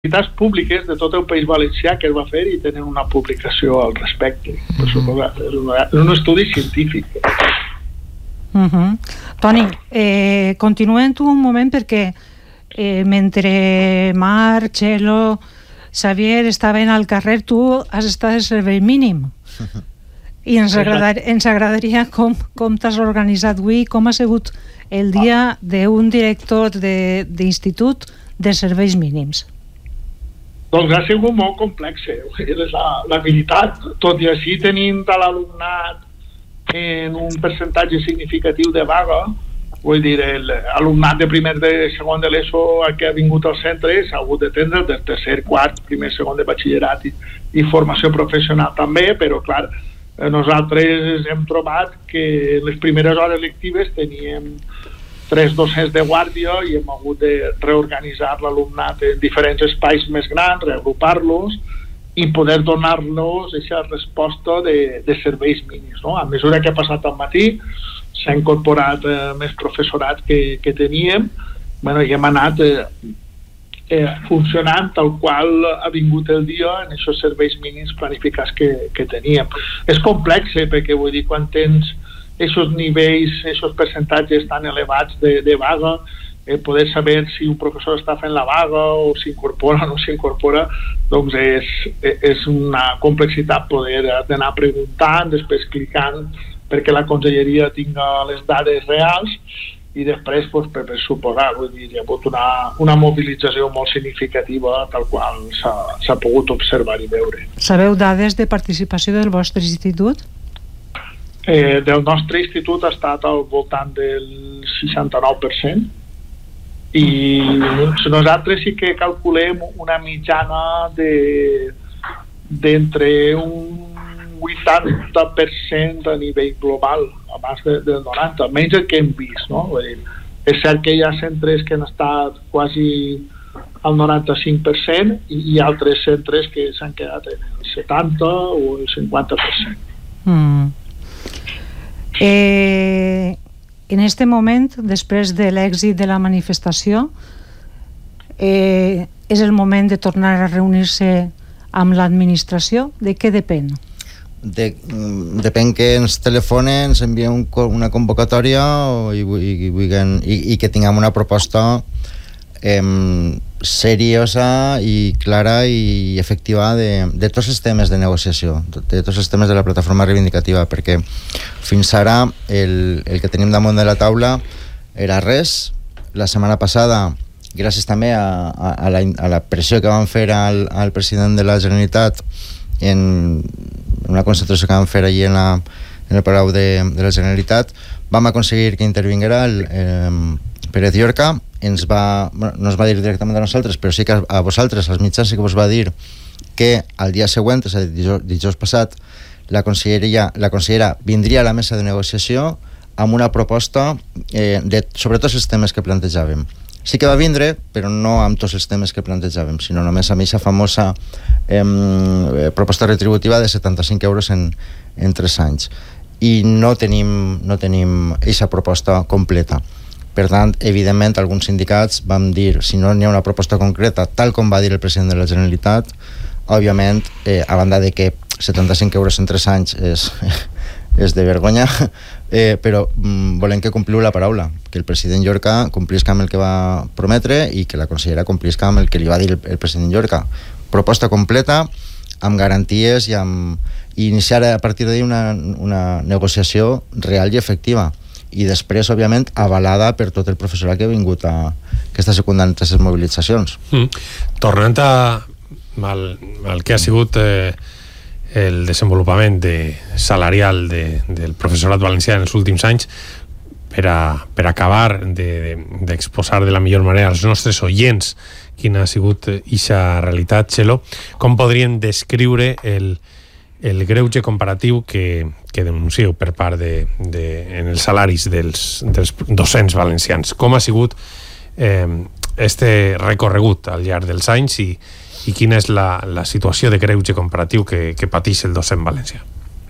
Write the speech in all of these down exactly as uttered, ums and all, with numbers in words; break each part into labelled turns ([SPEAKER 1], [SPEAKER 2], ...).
[SPEAKER 1] universitats públiques de tot el País Valencià que es va fer i tenen una publicació al respecte. Per suposat, és, una, és un estudi científic.
[SPEAKER 2] Uh-huh. Toni, eh, continuem tu un moment perquè eh, mentre Marc, Txelo, Xavier estaven al carrer, tu has estat de servei mínim. I ens, agradar, ens agradaria com, com t'has organitzat avui, com ha sigut el dia d'un director d'institut de, de serveis mínims.
[SPEAKER 1] Doncs ha sigut molt complex, és la, la veritat. Tot i així tenim de l'alumnat en un percentatge significatiu de vaga, vull dir, l'alumnat de primer de segon de l'ESO que ha vingut al centre s'ha hagut d'atendre del tercer, quart, primer, segon de batxillerat i, i formació professional també, però clar, nosaltres hem trobat que en les primeres hores lectives teníem tres docents de guàrdia i hem hagut de reorganitzar l'alumnat en diferents espais més grans, reagrupar-los i poder donar-los aquesta resposta de, de serveis mínims, no? A mesura que ha passat el matí s'ha incorporat eh, més professorat que, que teníem, bueno, i hem anat eh, eh, funcionant tal qual ha vingut el dia en aquests serveis mínims planificats que, que teníem. És complex, eh, perquè vull dir, quan tens aquests nivells, aquests percentatges tan elevats de, de vaga, eh, poder saber si un professor està fent la vaga o s'incorpora o no s'incorpora, doncs és, és una complexitat poder anar preguntant, després clicant perquè la conselleria tinga les dades reals i després, doncs, per, per suposar, vull dir, hi ha hagut una, una mobilització molt significativa tal qual s'ha pogut observar i veure.
[SPEAKER 2] Sabeu dades de participació del vostre institut?
[SPEAKER 1] Eh, del nostre institut ha estat al voltant del seixanta-nou per cent i nosaltres sí que calculem una mitjana de d'entre un vuitanta per cent a nivell global abans de, del noranta, menys el que hem vist, no? Vull dir, és cert que hi ha centres que han estat quasi al noranta-cinc per cent i hi ha altres centres que s'han quedat en el setanta o el cinquanta per cent.
[SPEAKER 2] Mm. Eh, en este moment, després de l'èxit de la manifestació, eh, és el moment de tornar a reunir-se amb l'administració? De què depèn?
[SPEAKER 3] De, depèn que ens telefonen, ens envien un, una convocatòria i, i, i, i que tinguem una proposta eh, seriosa i clara i efectiva de, de tots els temes de negociació, de tots els temes de la plataforma reivindicativa, perquè fins ara el, el que tenim damunt de la taula era res. La setmana passada, gràcies també a, a, a, la, a la pressió que van fer al, al president de la Generalitat en una concentració que vam fer allí en, la, en el Palau de, de la Generalitat, vam aconseguir que intervinguera el eh, Pérez Llorca. Ens va, bueno, no es va dir directament a nosaltres, però sí que a, a vosaltres, als mitjans, sí que vos va dir que al dia següent, és a dir, dijous, dijous passat, la conselleria, la consellera vindria a la mesa de negociació amb una proposta eh, de, sobre tots els temes que plantejàvem. Sí que va vindre, però no amb tots els temes que plantejàvem, sinó només amb aquesta famosa eh, proposta retributiva de setanta-cinc euros en, en tres anys. I no tenim, no tenim aquesta proposta completa. Per tant, evidentment, alguns sindicats vam dir, si no n'hi ha una proposta concreta, tal com va dir el president de la Generalitat, òbviament, eh, a banda de que setanta-cinc euros en tres anys és, és de vergonya, eh, però mm, volem que compliu la paraula, que el president Llorca complisca amb el que va prometre i que la consellera complisca amb el que li va dir el, el president Llorca. Proposta completa, amb garanties i, amb, i iniciar a partir d'ahir una, una negociació real i efectiva. I després, òbviament, avalada per tot el professorat que ha vingut a, que està secundant aquestes mobilitzacions.
[SPEAKER 4] Mm. Tornant a al, al que ha sigut eh, el desenvolupament de, salarial de, del professorat valencià en els últims anys, per, a, per acabar d'exposar de, de, de la millor manera als nostres oients quina ha sigut eixa realitat, Txelo, com podrien descriure el el greuge comparatiu que, que denuncieu per part de, de, en els salaris dels, dels docents valencians. Com ha sigut eh, este recorregut al llarg dels anys i, i quina és la, la situació de greuge comparatiu que, que pateix el docent valencià?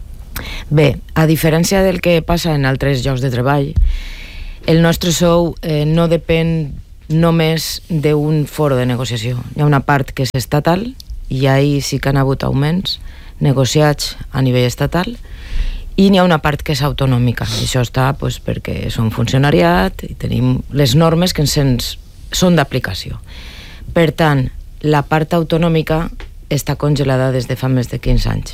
[SPEAKER 5] Bé, a diferència del que passa en altres llocs de treball, el nostre sou eh, no depèn només d'un foro de negociació. Hi ha una part que és estatal, i ahí sí que han hagut augments negociats a nivell estatal, i n'hi ha una part que és autonòmica. I això està pues, perquè som funcionariat i tenim les normes que ens són d'aplicació. Per tant, la part autonòmica està congelada des de fa més de quinze anys.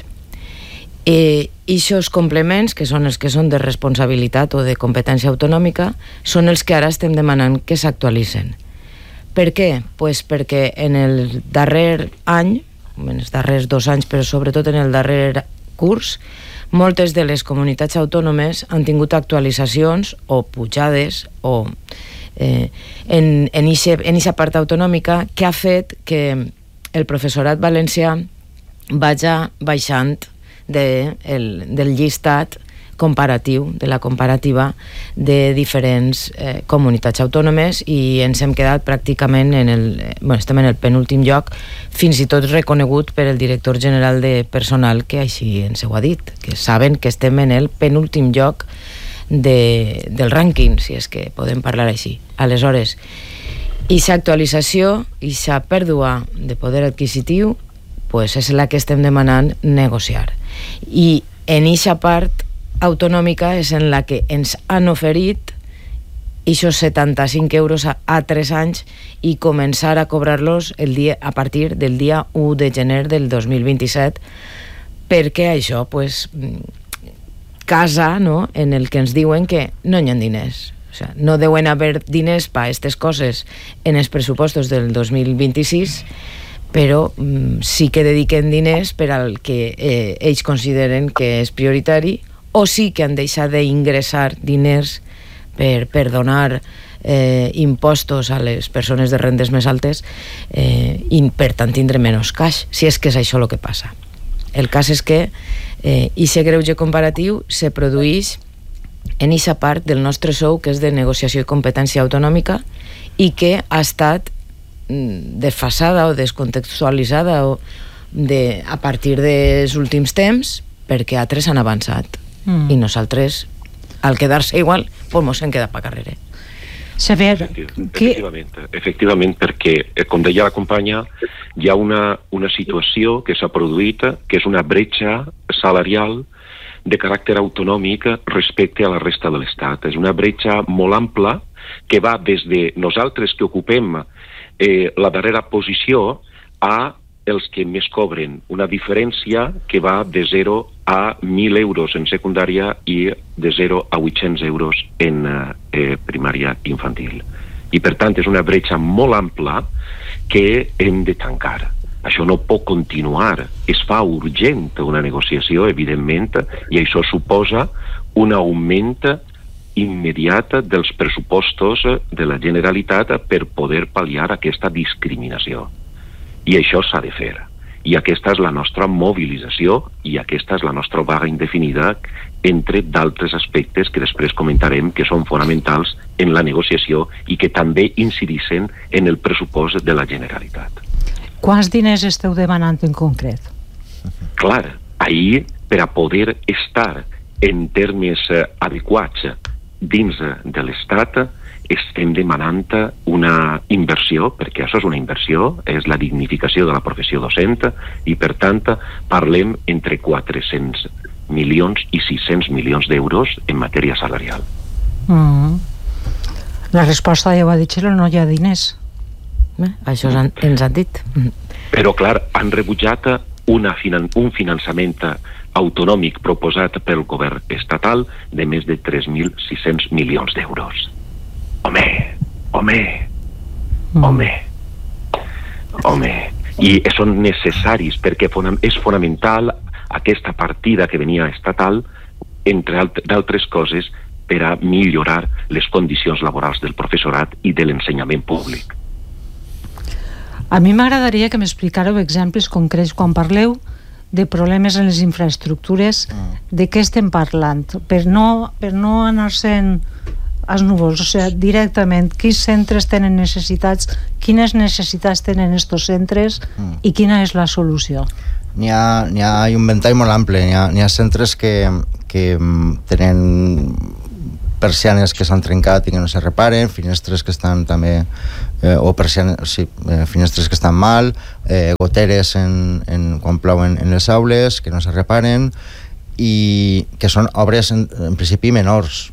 [SPEAKER 5] I aquests complements, que són els que són de responsabilitat o de competència autonòmica, són els que ara estem demanant que s'actualitzen. Per què? Pues perquè en el darrer any, en els darrers dos anys, però sobretot en el darrer curs, moltes de les comunitats autònomes han tingut actualitzacions o pujades o eh, en aquesta part autonòmica que ha fet que el professorat valencià vagi baixant de, el, del llistat comparatiu, de la comparativa de diferents eh, comunitats autònomes, i ens hem quedat pràcticament en el, bueno, estem en el penúltim lloc, fins i tot reconegut per el director general de personal, que així ens ho ha dit, que saben que estem en el penúltim lloc de, del rànquing, si és que podem parlar així. Aleshores, aquesta actualització, aquesta pèrdua de poder adquisitiu, pues és la que estem demanant negociar. I en aquesta part autonòmica és en la que ens han oferit aquests setanta-cinc euros a, a tres anys i començar a cobrar-los el dia, a partir del dia u de gener del dos mil vint-i-set, perquè això pues, casa, no?, en el que ens diuen que no hi ha diners. O sea, no deuen haver diners per a aquestes coses en els pressupostos del dos mil vint-i-sis, però mm, sí que dediquen diners per al que eh, ells consideren que és prioritari, o sí que han deixat d'ingressar diners per, per donar eh, impostos a les persones de rendes més altes eh, i per tant tindre menys cash, si és que és això el que passa. El cas és que eh, aquest greuge comparatiu se produeix en aquesta part del nostre sou que és de negociació i competència autonòmica i que ha estat desfasada o descontextualitzada o de, a partir dels últims temps, perquè altres han avançat mm. i nosaltres, al quedar-se igual, pues mos hem quedat per carrere.
[SPEAKER 2] Saber,
[SPEAKER 6] efectivament, que... efectivament, perquè, com deia la companya, hi ha una, una situació que s'ha produït, que és una bretxa salarial de caràcter autonòmic respecte a la resta de l'Estat. És una bretxa molt ampla que va des de nosaltres que ocupem eh, la darrera posició a els que més cobren. Una diferència que va de zero a mil euros en secundària i de zero a vuit-cents euros en eh, primària infantil. I per tant és una bretxa molt ampla que hem de tancar. Això no pot continuar. Es fa urgent una negociació, evidentment, i això suposa un augment immediat dels pressupostos de la Generalitat per poder pal·liar aquesta discriminació. I això s'ha de fer. I aquesta és la nostra mobilització i aquesta és la nostra vaga indefinida, entre d'altres aspectes que després comentarem que són fonamentals en la negociació i que també incidixen en el pressupost de la Generalitat.
[SPEAKER 2] Quants diners esteu demanant en concret?
[SPEAKER 6] Clar, ahir, per a poder estar en termes adequats dins de l'Estat, estem demanant una inversió, perquè això és una inversió, és la dignificació de la professió docent, i per tant parlem entre quatre-cents milions i sis-cents milions d'euros en matèria salarial.
[SPEAKER 2] Mm. La resposta ja ho ha dit, Txelo, no hi ha diners.
[SPEAKER 5] Bé, això ens han dit.
[SPEAKER 6] Però clar, han rebutjat una finan- un finançament autonòmic proposat pel govern estatal de més de tres mil sis-cents milions d'euros. Home, home, mm. home, home. I són necessaris perquè és fonamental aquesta partida que venia estatal, entre d'altres coses, per a millorar les condicions laborals del professorat i de l'ensenyament públic.
[SPEAKER 2] A mi m'agradaria que m'explicareu exemples concrets quan parleu de problemes en les infraestructures, de què estem parlant, per no, per no anar-se'n als núvols, o sigui, directament, quins centres tenen necessitats, quines necessitats tenen estos centres mm. i quina és la solució.
[SPEAKER 3] N'hi ha, n'hi ha un ventall molt ample, n'hi ha, n'hi ha centres que, que tenen persianes que s'han trencat i que no se reparen, finestres que estan també eh, o persianes, sí, eh, finestres que estan mal, eh, goteres en, en, quan plouen en les aules que no se reparen, i que són obres en, en principi menors.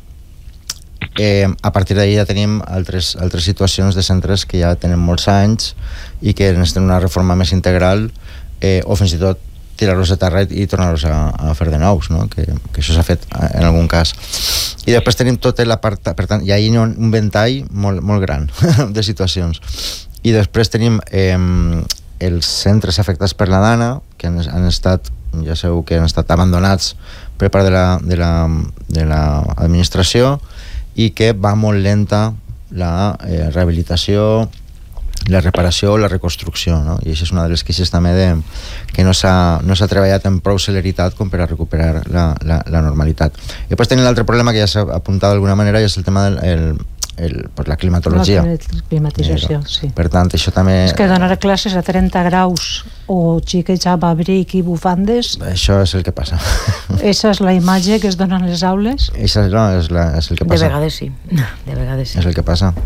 [SPEAKER 3] Eh, a partir d'ahir ja tenim altres, altres situacions de centres que ja tenen molts anys i que necessiten una reforma més integral, eh, o fins i tot tirar-los a terra i tornar-los a, a fer de nous, no? que, que això s'ha fet en algun cas. I després tenim tota la part, per tant, hi ha un, un ventall molt, molt gran de situacions. I després tenim eh, els centres afectats per la Dana, que han, han estat, ja sabeu que han estat abandonats per part de la, de la, de la administració, i que va molt lenta la eh, rehabilitació, la reparació o la reconstrucció, no? I això és una de les queixes també de, que no s'ha no s'ha treballat amb prou celeritat com per a recuperar la, la, la normalitat. I després tenim l'altre problema que ja s'ha apuntat d'alguna manera, i és el tema del el, el, pues la climatologia.
[SPEAKER 2] La climatització, eh, sí.
[SPEAKER 3] Per tant, això també...
[SPEAKER 2] És que donar classes a trenta graus o xiquets amb abric i bufandes...
[SPEAKER 3] Això és el que passa.
[SPEAKER 2] Esa és la imatge que es donen les aules?
[SPEAKER 3] Això no, és, la, és el que passa.
[SPEAKER 5] De vegades sí. De vegades sí.
[SPEAKER 3] És el que passa.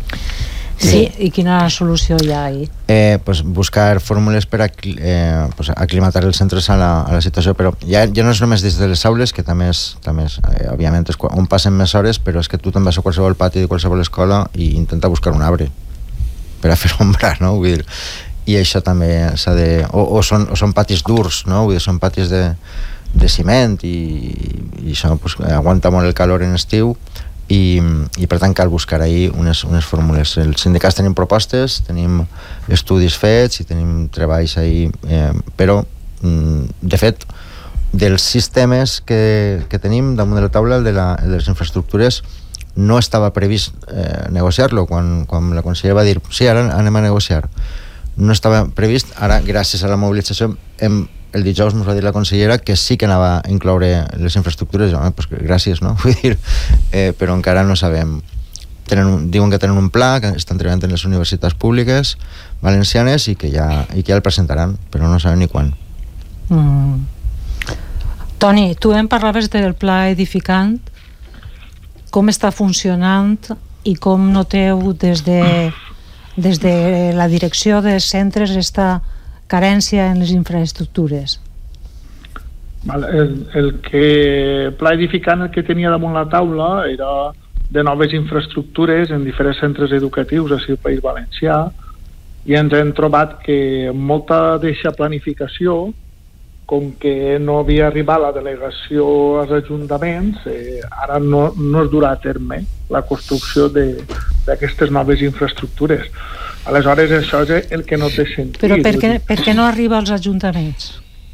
[SPEAKER 2] Sí. Sí, i quina solució hi ha ahí?
[SPEAKER 3] Eh, pues buscar fórmules per a, eh, pues aclimatar els centres a la, a la situació, però ja, ja no és només des de les aules, que també és, també és eh, òbviament, és on passen més hores, però és que tu te'n vas a qualsevol pati de qualsevol escola i intenta buscar un arbre per a fer ombra, no? Vull dir, i això també s'ha de... O, o, són, o són patis durs, no? Vull dir, són patis de, de ciment i, i això pues, aguanta molt el calor en estiu, i, i per tant cal buscar ahir unes, unes fórmules. Els sindicats tenim propostes, tenim estudis fets i tenim treballs ahir, eh, però de fet dels sistemes que, que tenim damunt de la taula, el de, la, el de les infraestructures, no estava previst eh, negociar-lo quan, quan la consellera va dir sí, ara anem a negociar. No estava previst, ara gràcies a la mobilització hem el dijous ens va dir la consellera que sí que anava a incloure les infraestructures. Ah, pues gràcies, no? Vull dir, eh, però encara no sabem. Tenen un, diuen que tenen un pla, que estan treballant en les universitats públiques valencianes i que ja, i que ja el presentaran, però no sabem ni quan.
[SPEAKER 2] Mm. Toni, tu em parlaves del pla edificant, com està funcionant i com noteu des de, des de la direcció dels centres esta carència en les infraestructures.
[SPEAKER 1] Vale, el, el que pla edificant el que tenia damunt la taula era de noves infraestructures en diferents centres educatius a el País Valencià, i ens hem trobat que molta d'eixa planificació, com que no havia arribat la delegació als ajuntaments, eh, ara no, no es durà a terme la construcció d'aquestes noves infraestructures. Aleshores, això és el que no té sentit.
[SPEAKER 2] Però per què, per què no arriba als ajuntaments?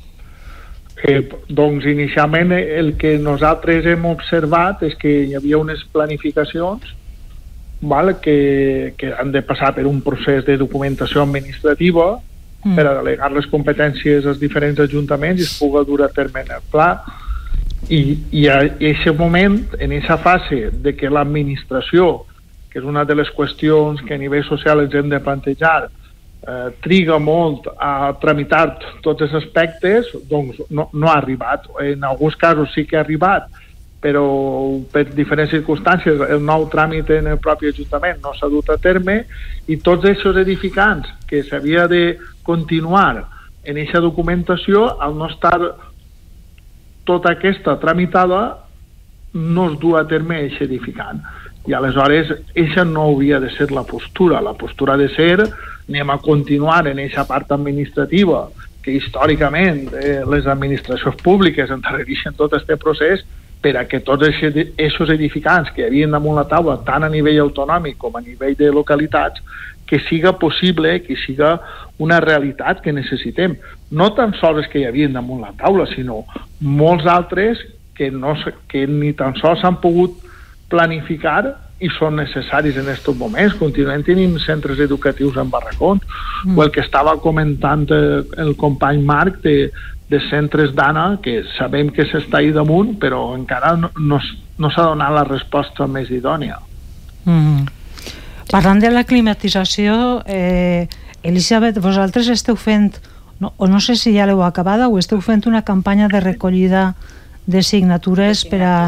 [SPEAKER 1] Eh, doncs, inicialment, el que nosaltres hem observat és que hi havia unes planificacions, val, que, que han de passar per un procés de documentació administrativa mm. per a delegar les competències als diferents ajuntaments i es pugui dur a terme en el pla. I, i a aquest moment, en aquesta fase de que l'administració, que és una de les qüestions que a nivell social ens hem de plantejar, eh, triga molt a tramitar tots els aspectes, doncs no, no ha arribat. En alguns casos sí que ha arribat, però per diferents circumstàncies el nou tràmit en el propi Ajuntament no s'ha dut a terme, i tots aquests edificants que s'havia de continuar en aquesta documentació, al no estar tota aquesta tramitada, no es du a terme aquest edificant. I aleshores aquesta no hauria de ser la postura. La postura ha de ser anem a continuar en aquesta part administrativa que històricament eh, les administracions públiques endarrereixen tot aquest procés, per a que tots aquests edificants que hi havia damunt la taula, tant a nivell autonòmic com a nivell de localitats, que siga possible, que siga una realitat que necessitem. No tan sols que hi havia damunt la taula, sinó molts altres que, no, que ni tan sols s'han pogut planificar i són necessaris en aquests moments. Continuem tenint centres educatius en barracons, mm. o el que estava comentant el company Marc de, de centres d'Anna, que sabem que s'està ahí damunt, però encara no, no, no s'ha donat la resposta més idònia.
[SPEAKER 2] Mm. Parlant de la climatització, eh, Elisabet, vosaltres esteu fent, no, o no sé si ja l'heu acabada, o esteu fent una campanya de recollida de signatures per a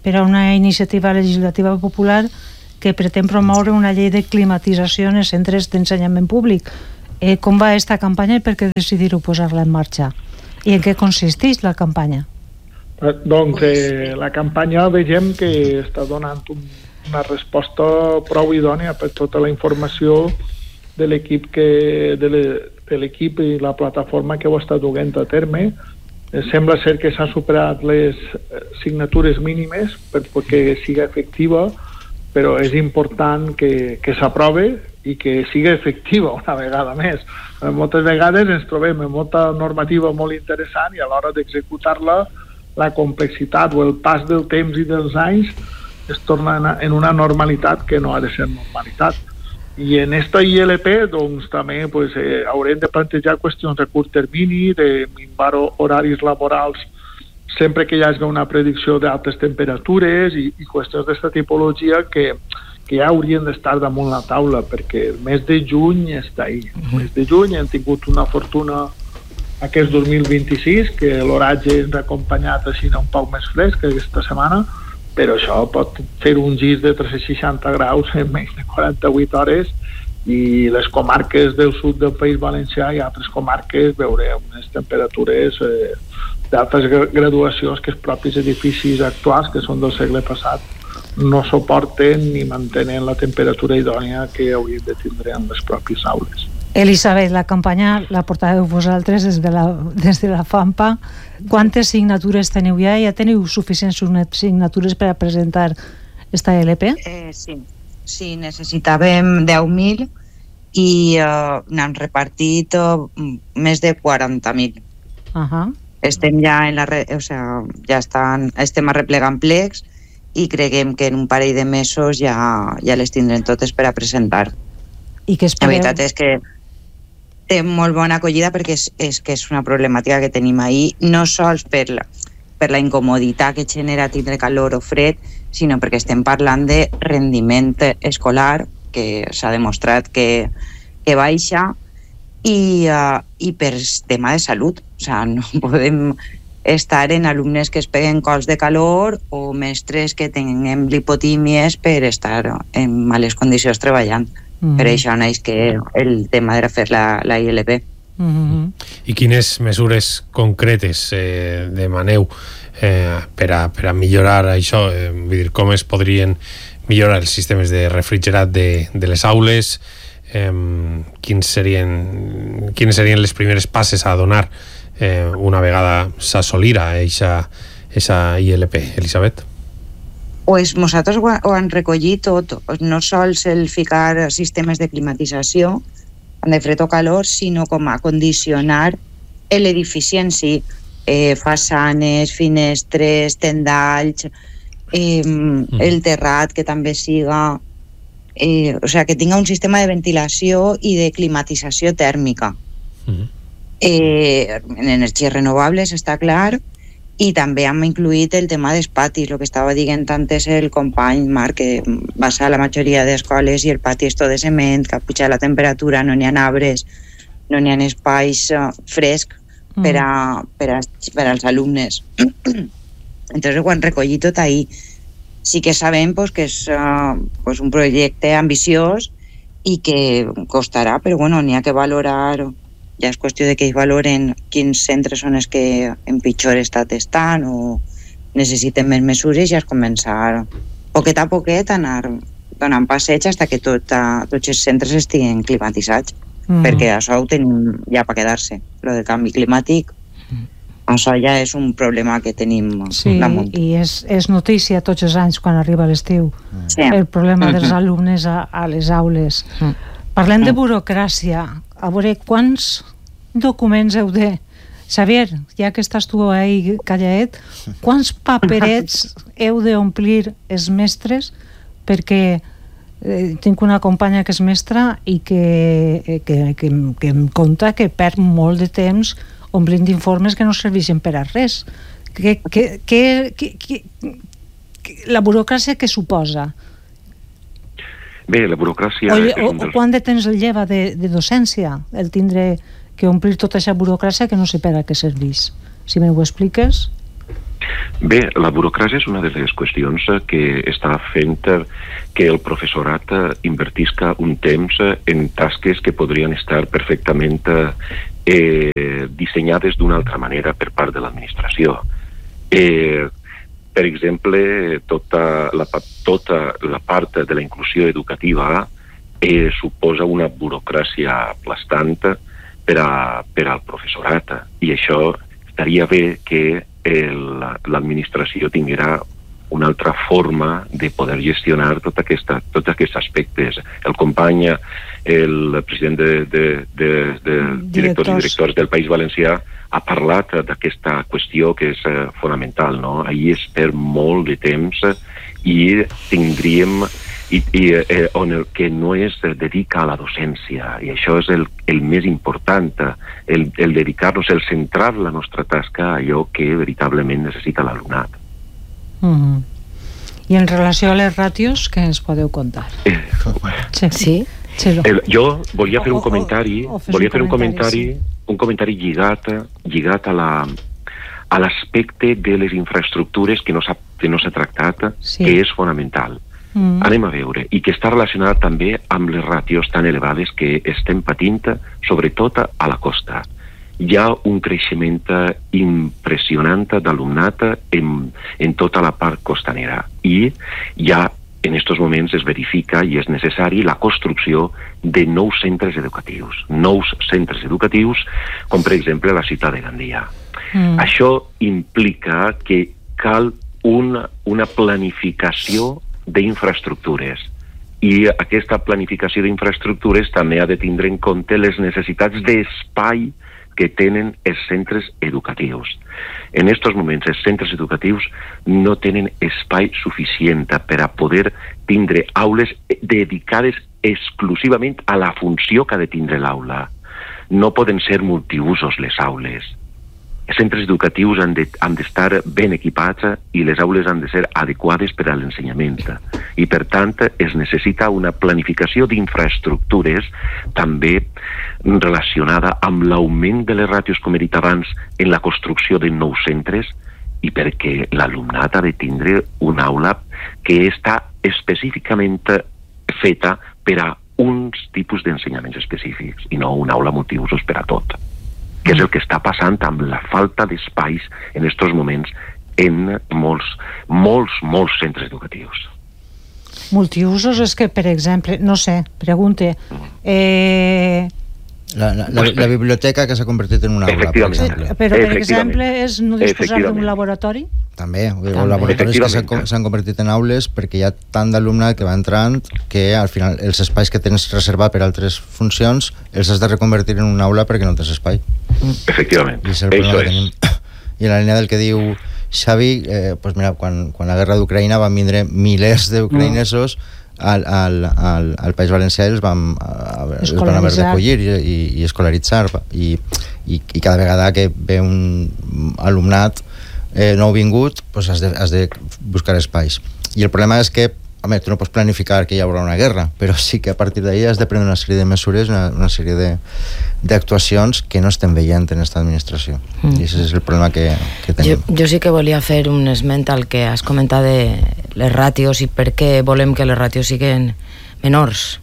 [SPEAKER 2] per a una iniciativa legislativa popular que pretén promoure una llei de climatització en els centres d'ensenyament públic. Eh, com va aquesta campanya i per què decidir-ho posar-la en marxa? I en què consisteix la campanya?
[SPEAKER 1] Eh, doncs eh, la campanya veiem que està donant un, una resposta prou idònia per tota la informació de l'equip que de, le, de l'equip i la plataforma que ho està duent a terme. Eh, sembla ser que s'han superat les signatures mínimes per, perquè siga efectiva, però és important que, que s'aprove i que sigui efectiva una vegada més. Moltes vegades ens trobem amb molta normativa molt interessant i a l'hora d'executar-la la complexitat o el pas del temps i dels anys es torna en una normalitat que no ha de ser normalitat. I en esta I L P doncs, també pues, eh, haurem de plantejar qüestions de curt termini, de minvar horaris laborals sempre que hi hagi una predicció d'altes temperatures i, i qüestions d'aquesta tipologia que, que ja haurien d'estar damunt la taula, perquè el mes de juny està ahí. El mes de juny hem tingut una fortuna aquest dos mil vint-i-sis, que l'oratge ens ha acompanyat així un poc més fresc aquesta setmana, però això pot fer un gir de tres-cents seixanta graus en menys de quaranta-vuit hores i les comarques del sud del País Valencià i altres comarques veurem unes temperatures eh, d'altres graduacions que els propis edificis actuals, que són del segle passat, no suporten ni mantenen la temperatura idònia que haurien de tindre en les pròpies aules.
[SPEAKER 2] Elisabet, la campanya la portàveu vosaltres des de la, des de la FAMPA. Quantes signatures teniu ja? Ja teniu suficients signatures per a presentar esta L P?
[SPEAKER 7] Eh, sí. sí, necessitàvem deu mil i eh, n'hem repartit eh, més de quaranta mil.
[SPEAKER 2] Ahà.
[SPEAKER 7] Estem ja en la re... o sea, ja estan, estem arreplegant plecs i creguem que en un parell de mesos ja, ja les tindrem totes per a presentar.
[SPEAKER 2] I què espereu?
[SPEAKER 7] La veritat és que té molt bona acollida perquè és, és que és una problemàtica que tenim ahí, no sols per la, per la incomoditat que genera tindre calor o fred, sinó perquè estem parlant de rendiment escolar, que s'ha demostrat que, que baixa, i, uh, i per tema de salut. O sigui, no podem estar en alumnes que es peguen cols de calor o mestres que tinguem lipotímies per estar en males condicions treballant. Mm-hmm. Per això no és que el tema era fer la, la I L P.
[SPEAKER 2] Mm-hmm.
[SPEAKER 4] I quines mesures concretes eh, demaneu eh, per, a, per a millorar això? Eh, vull dir, com es podrien millorar els sistemes de refrigerat de, de les aules? Eh, quins serien, quines serien les primeres passes a donar eh, una vegada s'assolira eixa, eixa I L P, Elisabet?
[SPEAKER 7] Pues nosaltres ho, ho han recollit tot, no sols el ficar sistemes de climatització de fred o calor, sinó com a condicionar l'edifici en si, eh, façanes, finestres, tendalls, eh, mm. el terrat que també siga, eh, o sigui, que tinga un sistema de ventilació i de climatització tèrmica. Mm. Eh, en energies renovables, està clar, i també hem incluït el tema dels patis, el que estava dient antes el company Marc, que va a la majoria d'escoles i el pati és tot de cement, que ha pujat la temperatura, no n'hi ha arbres, no n'hi ha espais uh, fresc mm. per, a, per, a, per als alumnes. Entonces ho han recollit tot ahí. Sí que sabem pues, que és uh, pues, un projecte ambiciós i que costarà, però bueno, n'hi ha que valorar. Ja és qüestió de que ells valoren quins centres són els que en pitjor estat estan o necessiten més mesures i ja és començar poquet a poquet a anar donant passeig fins que tot, a, tots els centres estiguin climatitzats, mm. perquè això ho tenim ja per quedar-se. Lo del canvi climàtic, mm. això ja és un problema que tenim
[SPEAKER 2] sí,
[SPEAKER 7] damunt.
[SPEAKER 2] I és, és notícia tots els anys quan arriba l'estiu,
[SPEAKER 7] sí.
[SPEAKER 2] el problema dels
[SPEAKER 7] mm-hmm.
[SPEAKER 2] alumnes a, a les aules. Mm. Parlem de burocràcia. A veure, quants documents heu de... Xavier, ja que estàs tu ahí callaet, quants paperets heu d'omplir els mestres? Perquè eh, tinc una companya que és mestra i que, que, que, que em conta que perd molt de temps omplint informes que no serveixen per a res. Que, que, que, que, que, que, la burocràcia que suposa?
[SPEAKER 6] Bé, la burocràcia...
[SPEAKER 2] O,
[SPEAKER 6] és
[SPEAKER 2] o,
[SPEAKER 6] un dels...
[SPEAKER 2] o quant de temps el lleva de, de docència el tindre que omplir tota aquesta burocràcia que no sé per a què serveix? Si me ho expliques?
[SPEAKER 6] Bé, la burocràcia és una de les qüestions que està fent que el professorat invertisca un temps en tasques que podrien estar perfectament eh, dissenyades d'una altra manera per part de l'administració. Eh, per exemple, tota la, tota la part de la inclusió educativa eh, suposa una burocràcia aplastant per, a, per al professorat, i això estaria bé que l'administració tinguera una altra forma de poder gestionar tot aquesta, tots aquests aspectes. El company, el president de, de, de, de directors i directors del País Valencià ha parlat d'aquesta qüestió que és eh, fonamental, no? Ahir es perd molt de temps i tindríem i, i eh, on el que no es dedica a la docència, i això és el, el més important, el, el dedicar-nos, el centrar la nostra tasca a allò que veritablement necessita l'alumnat.
[SPEAKER 2] Mm-hmm. I en relació a les ràtios, què ens podeu contar?
[SPEAKER 6] Eh,
[SPEAKER 2] sí.
[SPEAKER 5] Sí?
[SPEAKER 6] Eh, jo volia fer un comentari,
[SPEAKER 2] o, o, o
[SPEAKER 6] volia fer
[SPEAKER 2] un
[SPEAKER 6] un comentari,
[SPEAKER 2] sí.
[SPEAKER 6] un comentari lligat, lligat a la a l'aspecte de les infraestructures que no s'ha que no s'ha tractat, sí. Que és fonamental. Mm. Anem a veure, i que està relacionat també amb les ràtios tan elevades que estem patint, sobretot a la costa. Hi ha un creixement impressionant d'alumnat en, en tota la part costanera, i ja en aquests moments es verifica i és necessari la construcció de nous centres educatius, nous centres educatius, com per exemple la ciutat de Gandia. Mm. Això implica que cal una, una planificació d'infraestructures, i aquesta planificació d'infraestructures també ha de tindre en compte les necessitats d'espai que tenen els centres educatius. En aquests moments els centres educatius no tenen espai suficient per a poder tindre aules dedicades exclusivament a la funció que ha de tindre l'aula. No poden ser multiusos les aules. Els centres educatius han de, han d'estar ben equipats i les aules han de ser adequades per a l'ensenyament. I, per tant, es necessita una planificació d'infraestructures també relacionada amb l'augment de les ràtios, com he dit abans, en la construcció de nous centres, i perquè l'alumnat ha de tindre una aula que està específicament feta per a uns tipus d'ensenyaments específics i no una aula multiusos per a tot, que és el que està passant amb la falta d'espais en aquests moments en molts, molts, molts centres educatius.
[SPEAKER 2] Multiusos és que, per exemple, no sé, pregunte, eh...
[SPEAKER 3] La, la, la, la biblioteca que s'ha convertit en una aula, per exemple.
[SPEAKER 2] Però, per exemple, és no disposar d'un laboratori?
[SPEAKER 3] També, o laboratoris que s'han convertit en aules perquè hi ha tant d'alumnat que va entrant que al final els espais que tens reservat per altres funcions els has de reconvertir en una aula perquè no tens espai.
[SPEAKER 6] Efectivament.
[SPEAKER 3] I és el problema que tenim. I en la línia del que diu Xavi, eh, pues mira, quan, quan la guerra d'Ucraïna van vindre milers d'ucraïnesos al, al, al, al País Valencià i els van, a, els van haver d'acollir i, i, i escolaritzar, i, i, i cada vegada que ve un alumnat eh, nou vingut, pues has, de, has de buscar espais. I el problema és que, home, tu no pots planificar que hi haurà una guerra, però sí que a partir d'ahir has de prendre una sèrie de mesures, una, una sèrie de d'actuacions que no estem veient en aquesta administració. Mm. I aquest és el problema que, que tenim.
[SPEAKER 5] Jo, jo sí que volia fer un esment al que has comentat de les ràtios i per què volem que les ràtios siguin menors.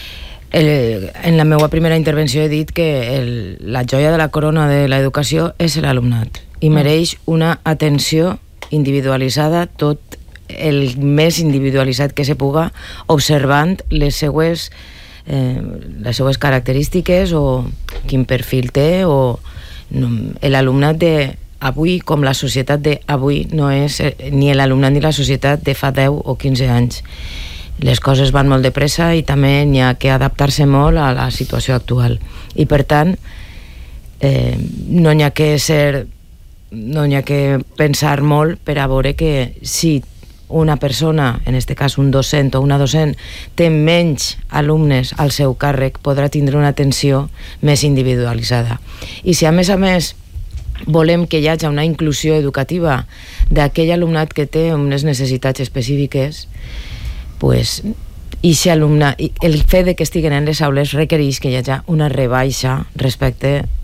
[SPEAKER 5] El, en la meva primera intervenció he dit que el, la joia de la corona de l'educació és l'alumnat i mereix una atenció individualitzada, tot el més individualitzat que se puga, observant les seues eh, les seues característiques o quin perfil té, o no, l'alumnat d'avui com la societat d'avui no és ni l'alumnat ni la societat de fa deu o quinze anys. Les coses van molt de pressa i també n'hi ha que adaptar-se molt a la situació actual, i per tant eh, no n'hi ha que ser no n'hi ha que pensar molt per a veure que si una persona, en aquest cas un docent o una docent, té menys alumnes al seu càrrec, podrà tindre una atenció més individualitzada. I si a més a més volem que hi hagi una inclusió educativa d'aquell alumnat que té unes necessitats específiques, pues, i si alumna, el fet de que estiguen en les aules requereix que hi hagi una rebaixa respecte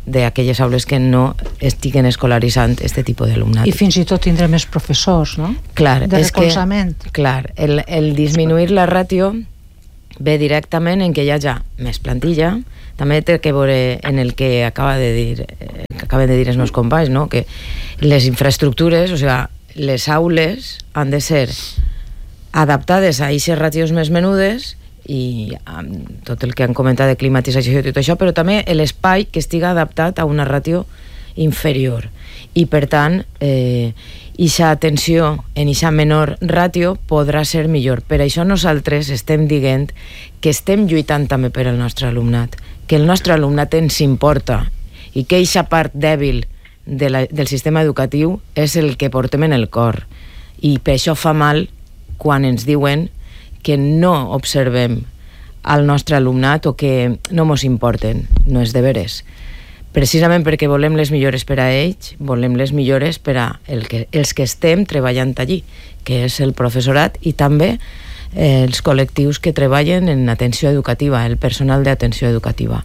[SPEAKER 5] d'aquelles aules que no estiguen escolaritzant aquest tipus d'alumnat.
[SPEAKER 2] I fins i tot tindré més professors, no?
[SPEAKER 5] Clar,
[SPEAKER 2] de
[SPEAKER 5] és
[SPEAKER 2] recolzament.
[SPEAKER 5] Que, clar, el, el disminuir la ràtio ve directament en que hi hagi més plantilla. També té que veure en el que acaba de dir eh, que acaben de dir els meus companys, no? Que les infraestructures, o sigui, les aules han de ser adaptades a aquestes ràtios més menudes i amb tot el que han comentat de climatització i tot això, però també l'espai que estiga adaptat a una ràtio inferior. I per tant, eh, ixa atenció en ixa menor ràtio podrà ser millor. Per això nosaltres estem dient que estem lluitant també per al nostre alumnat, que el nostre alumnat ens importa i que ixa part dèbil de la, del sistema educatiu és el que portem en el cor. I per això fa mal quan ens diuen que no observem al nostre alumnat o que no mos importen. No és de veres. Precisament perquè volem les millores per a ells, volem les millores per a el que, els que estem treballant allí, que és el professorat i també eh, els col·lectius que treballen en atenció educativa, el personal d'atenció educativa.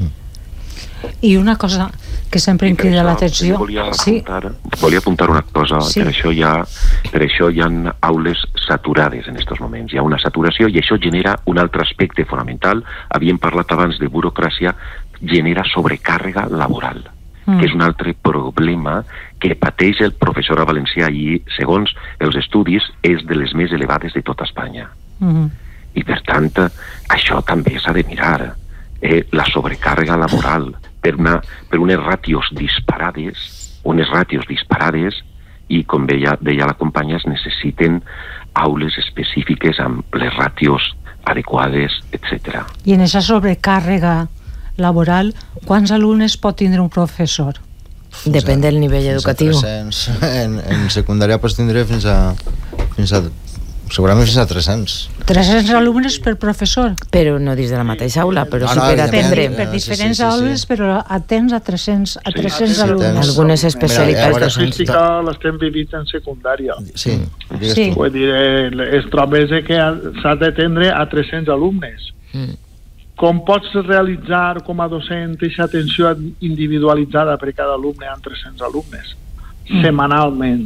[SPEAKER 2] I una cosa que sempre em crida l'atenció...
[SPEAKER 6] Volia apuntar, sí. volia apuntar una cosa, sí. per, això hi ha, per això hi ha aules saturades en aquests moments. Hi ha una saturació i això genera un altre aspecte fonamental. Havíem parlat abans de burocràcia, genera sobrecàrrega laboral, mm. que és un altre problema que pateix el professor a valencià i, segons els estudis, és de les més elevades de tota Espanya. Mm. I, per tant, això també s'ha de mirar. Eh, la sobrecàrrega laboral per, una, per unes ràtios disparades, unes ràtios disparades i, com deia, deia la companya, es necessiten aules específiques amb les ràtios adequades, etcètera.
[SPEAKER 2] I en aquesta sobrecàrrega laboral, quants alumnes pot tindre un professor?
[SPEAKER 5] Depèn del nivell educatiu.
[SPEAKER 3] tres-cents. En, en secundària pots tindre fins a, fins a segurament fins a tres-cents.
[SPEAKER 2] tres-cents alumnes per professor?
[SPEAKER 5] Però no dins de la mateixa aula, però
[SPEAKER 3] no,
[SPEAKER 5] sí
[SPEAKER 3] no,
[SPEAKER 5] per atendre.
[SPEAKER 2] Per, per diferents
[SPEAKER 3] sí, sí, sí,
[SPEAKER 2] aules,
[SPEAKER 3] sí.
[SPEAKER 2] però atens a tres-cents, a tres-cents
[SPEAKER 3] sí,
[SPEAKER 2] alumnes.
[SPEAKER 3] tens...
[SPEAKER 5] Algunes especialitats
[SPEAKER 3] Mira,
[SPEAKER 5] docents.
[SPEAKER 1] La statistics l'estem vivint en secundària.
[SPEAKER 3] Sí, digues
[SPEAKER 2] Sí.
[SPEAKER 3] tu.
[SPEAKER 1] Vull dir, es troba que s'ha d'atendre a tres-cents alumnes.
[SPEAKER 5] Mm.
[SPEAKER 1] Com pots realitzar com a docent aquesta atenció individualitzada per cada alumne amb tres-cents alumnes? Mm. Setmanalment.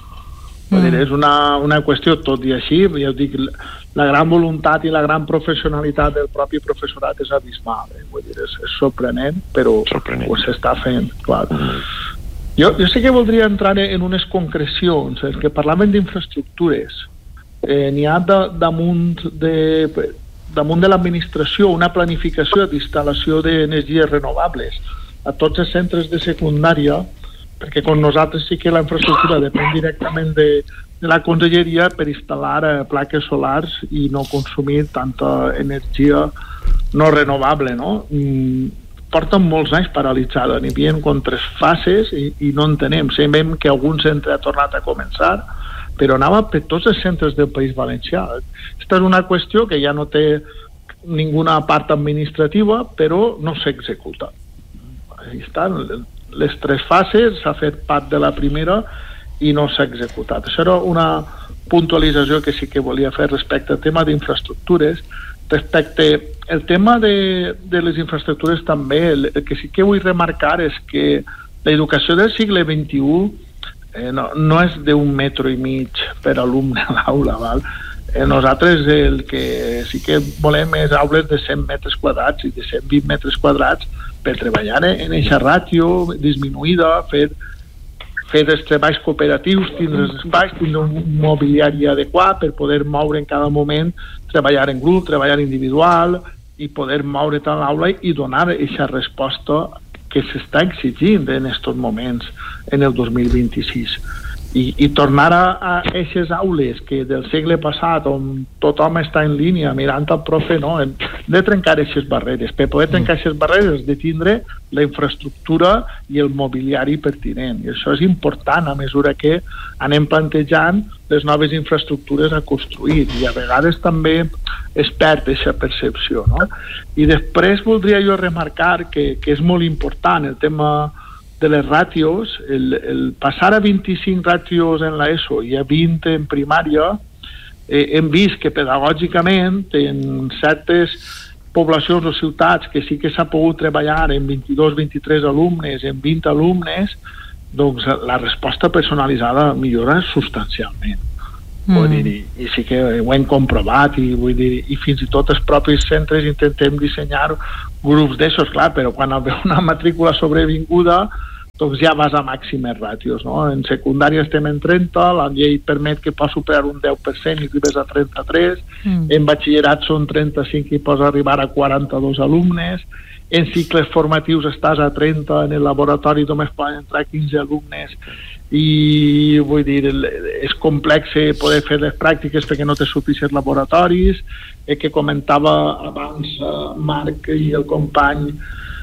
[SPEAKER 1] Vull dir, és una, una qüestió, tot i així, ja ho dic, la gran voluntat i la gran professionalitat del propi professorat és abismal. Eh? Vull dir, és, és sorprenent, però
[SPEAKER 6] sorprenent.
[SPEAKER 1] ho s'està fent, clar. Mm. Jo, jo sé que voldria entrar en unes concrecions, eh, que parlaven d'infraestructures. Eh, n'hi ha de, damunt de... damunt de l'administració una planificació d'instal·lació d'energies renovables a tots els centres de secundària, perquè com nosaltres sí que la infraestructura depèn directament de, de la conselleria per instal·lar eh, plaques solars i no consumir tanta energia no renovable, no? Mm, porten molts anys paralitzada, n'hi havia com tres fases i, i no entenem. Sabem que algun centre ha tornat a començar, però anava per tots els centres del País Valencià. Aquesta és una qüestió que ja no té ninguna part administrativa, però no s'executa. Ahí estan les tres fases, s'ha fet part de la primera i no s'ha executat. Això era una puntualització que sí que volia fer respecte al tema d'infraestructures. Respecte al tema de, de les infraestructures també, el, el que sí que vull remarcar és que l'educació del segle vint-i-u Eh, no, no és d'un metro i mig per alumne a l'aula, val? Eh, nosaltres el que sí que volem és aules de cent metres quadrats i de cent vint metres quadrats per treballar en aquesta ràtio disminuïda, fer, fer els treballs cooperatius, tindre els espais, tindre un mobiliari adequat per poder moure en cada moment, treballar en grup, treballar individual i poder moure tant l'aula i donar aquesta resposta que s'està exigint en aquests moments en el dos mil vint-i-sis i, i tornar a, a aquestes aules que del segle passat on tothom està en línia mirant el profe, no, hem de trencar aquestes barreres. Per poder trencar aquestes barreres de tindre la infraestructura i el mobiliari pertinent, i això és important a mesura que anem plantejant les noves infraestructures a construir, i a vegades també es perd aquesta percepció, no? I després voldria jo remarcar que, que és molt important el tema de les ràtios, el, el passar a vint-i-cinc ràtios en l'ESO i a vint en primària, eh, hem vist que pedagògicament en certes poblacions o ciutats que sí que s'ha pogut treballar en vint-i-dos vint-i-tres alumnes, en vint alumnes, doncs la resposta personalitzada millora substancialment. Mm. Vull dir, i, i sí que ho hem comprovat i, vull dir, i fins i tot els propis centres intentem dissenyar grups d'aixòs, clar, però quan veu una matrícula sobrevinguda doncs ja vas a màximes ràtios, no? En secundària estem en trenta, la llei permet que pots superar un deu per cent i arribes a trenta-tres, mm. en batxillerat són trenta-cinc i pots arribar a quaranta-dos alumnes, en cicles formatius estàs a trenta, en el laboratori només poden entrar quinze alumnes, i vull dir, és complex poder fer les pràctiques perquè no té suficients laboratoris, el que comentava abans uh, Marc i el company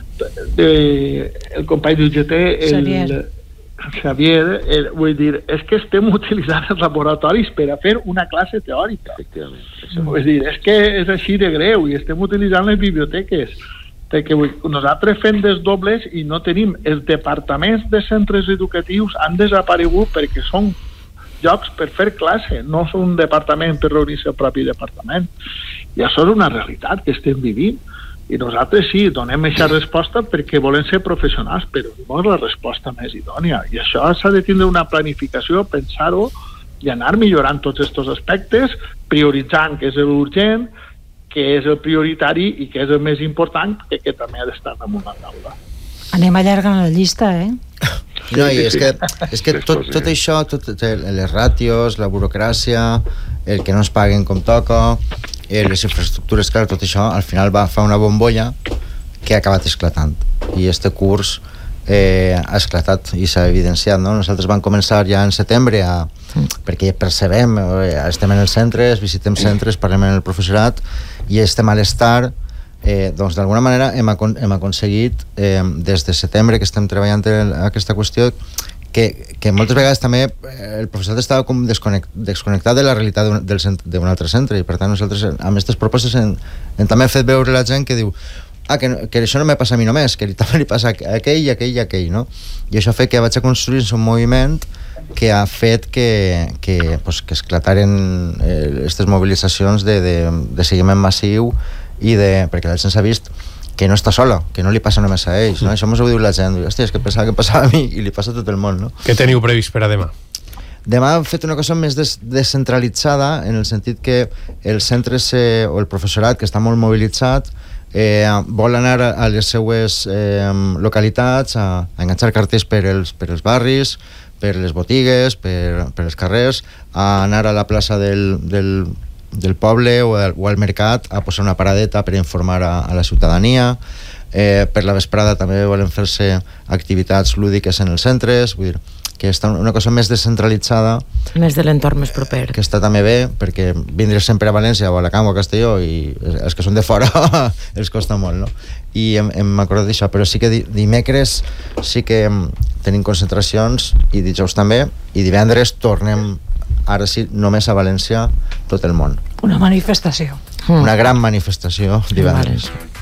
[SPEAKER 1] de, el company d'U G T, el Xavier, Xavier el, vull dir, és que estem utilitzant els laboratoris per a fer una classe teòrica. Vull dir, és que és així de greu, i estem utilitzant les biblioteques, perquè vull, nosaltres fem desdobles i no tenim, els departaments de centres educatius han desaparegut perquè són llocs per fer classe, no són un departament per reunir-se el propi departament, i això és una realitat que estem vivint. I nosaltres sí, donem aquesta resposta perquè volem ser professionals, però no és la resposta més idònia. I això s'ha de tindre una planificació, pensar-ho i anar millorant tots aquests aspectes, prioritzant què és l'urgent, què és el prioritari i què és el més important, que, que també ha d'estar damunt la taula.
[SPEAKER 2] Anem allargant la llista, eh?
[SPEAKER 3] No, i és que, és que tot, tot això, tot, les ràtios, la burocràcia, el que no es paguen com toca, les infraestructures, clar, tot això al final va fa una bombolla que ha acabat esclatant, i este curs eh, ha esclatat i s'ha evidenciat, no? Nosaltres vam començar ja en setembre a, perquè ja percebem, eh, estem en els centres, visitem centres, parlem amb el professorat i este malestar eh, doncs d'alguna manera hem, acon hem aconseguit eh, des de setembre que estem treballant en aquesta qüestió que, que moltes vegades també el professorat estava com desconnect, desconnectat de la realitat d'un altre centre, i per tant nosaltres amb aquestes propostes hem, hem també fet veure la gent que diu ah, que, que això no me passa a mi només, que també li passa a aquell i aquell i aquell, no? I això ha fet que vaig a construir-se un moviment que ha fet que, que, pues, que esclataren aquestes eh, mobilitzacions de, de, de seguiment massiu i de, perquè la gent s'ha vist que no està sola, que no li passa només a ells, no? Això ens ho diu la gent, hòstia, és que pensava que passava a mi i li passa a tot el món, no?
[SPEAKER 4] Què teniu previst per a demà?
[SPEAKER 3] Demà hem fet una cosa més des descentralitzada, en el sentit que els centres eh, o el professorat, que està molt mobilitzat, eh, vol anar a, a les seues eh, localitats a, a enganxar cartells per els, per els barris, per les botigues, per, per els carrers, a anar a la plaça del, del del poble o al, o al mercat a posar una paradeta per informar a, a la ciutadania. Eh, per la vesprada també volen fer-se activitats lúdiques en els centres, vull dir que està una cosa més descentralitzada,
[SPEAKER 5] més de l'entorn més proper,
[SPEAKER 3] que està també bé, perquè vindre sempre a València o a Alacant o a Castelló i els que són de fora els costa molt, no? I hem, hem acordat d'això, però sí que di dimecres sí que tenim concentracions i dijous també, i divendres tornem ara sí, només a València, tot el món.
[SPEAKER 2] Una manifestació.
[SPEAKER 3] Una gran manifestació divendres.